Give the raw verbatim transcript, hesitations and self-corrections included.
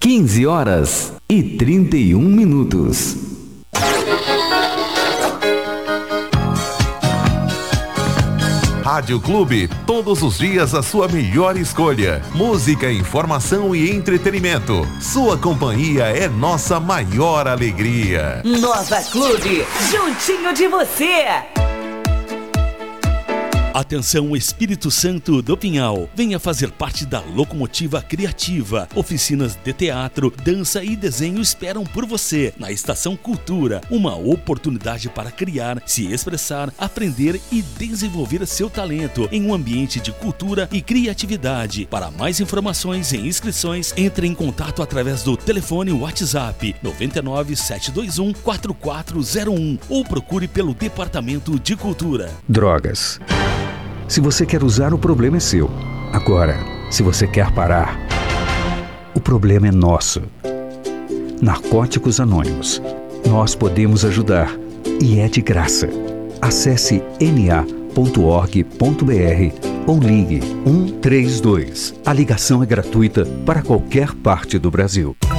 quinze horas e trinta e um minutos. Rádio Clube, todos os dias a sua melhor escolha. Música, informação e entretenimento. Sua companhia é nossa maior alegria. Nova Clube, juntinho de você. Atenção, Espírito Santo do Pinhal, venha fazer parte da Locomotiva Criativa. Oficinas de teatro, dança e desenho esperam por você na Estação Cultura. Uma oportunidade para criar, se expressar, aprender e desenvolver seu talento em um ambiente de cultura e criatividade. Para mais informações e inscrições, entre em contato através do telefone WhatsApp nove nove sete dois um quatro quatro zero um ou procure pelo Departamento de Cultura. Drogas. Se você quer usar, o problema é seu. Agora, se você quer parar, o problema é nosso. Narcóticos Anônimos. Nós podemos ajudar. E é de graça. Acesse n a ponto org ponto b r ou ligue um três dois. A ligação é gratuita para qualquer parte do Brasil.